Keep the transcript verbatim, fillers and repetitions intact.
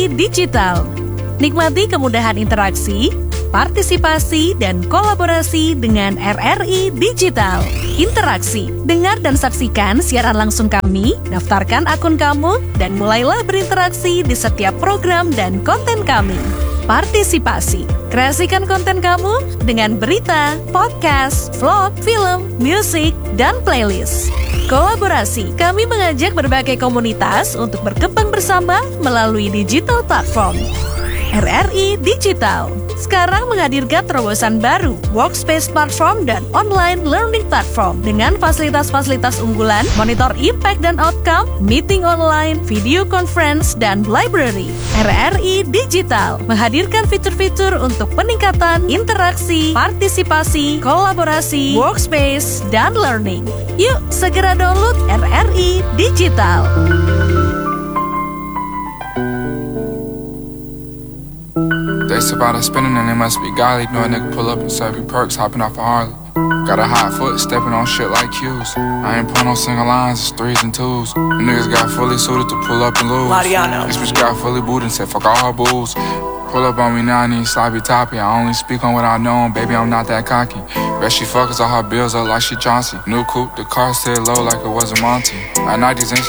I Digital. Nikmati kemudahan interaksi, partisipasi, dan kolaborasi dengan R R I Digital. Interaksi, dengar dan saksikan siaran langsung kami, daftarkan akun kamu, dan mulailah berinteraksi di setiap program dan konten kami. Partisipasi, kreasikan konten kamu dengan berita, podcast, vlog, film, musik, dan playlist. Kolaborasi, kami mengajak berbagai komunitas untuk berkembang bersama melalui digital platform. R R I Digital sekarang menghadirkan terobosan baru, workspace platform dan online learning platform dengan fasilitas-fasilitas unggulan, monitor impact dan outcome, meeting online, video conference, dan library. R R I Digital menghadirkan fitur-fitur untuk peningkatan interaksi, partisipasi, kolaborasi, workspace, dan learning. Yuk, segera download R R I Digital. They sip out of spinning and they must be golly. Know a nigga pull up and serve you perks, hopping off a Harley. Got a hot foot, stepping on shit like cues. I ain't playing no single lines, it's threes and twos. The niggas got fully suited to pull up and lose. Mariano. This bitch got fully booted and said fuck all her booze. Pull up on me now, I need sloppy toppy. I only speak on what I know, and baby, I'm not that cocky. Bet she fuckers all her bills up like she Chauncey. New coupe, the car stayed low like it wasn't Monty. At night, these ain't